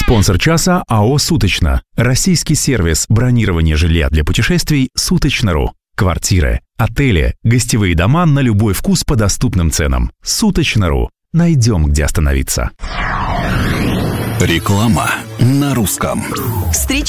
Спонсор часа АО «Суточно». Российский сервис бронирования жилья для путешествий «Суточно.ру». Квартиры, отели, гостевые дома на любой вкус по доступным ценам. «Суточно.ру». Найдем, где остановиться. Реклама на русском.